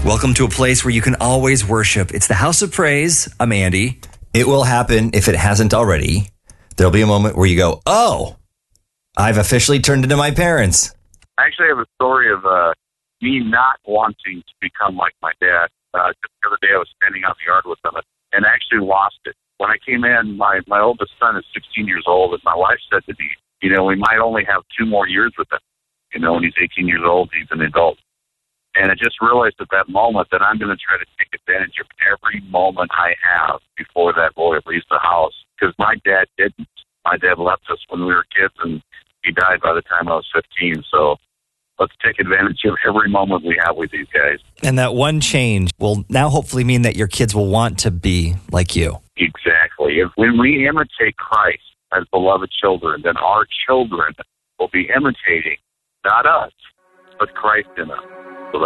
Welcome to a place where you can always worship. It's the House of Praise. I'm Andy. It will happen if it hasn't already. There'll be a moment where you go, oh, I've officially turned into my parents. I actually have a story of me not wanting to become like my dad. Just the other day I was standing out in the yard with him and actually lost it. When I came in, my oldest son is 16 years old, and my wife said to me, we might only have 2 more years with him. When he's 18 years old, he's an adult. And I just realized at that moment that I'm going to try to take advantage of every moment I have before that boy leaves the house. Because my dad didn't. My dad left us when we were kids, and he died by the time I was 15. So let's take advantage of every moment we have with these guys. And that one change will now hopefully mean that your kids will want to be like you. Exactly. When we imitate Christ as beloved children, then our children will be imitating not us, but Christ in us.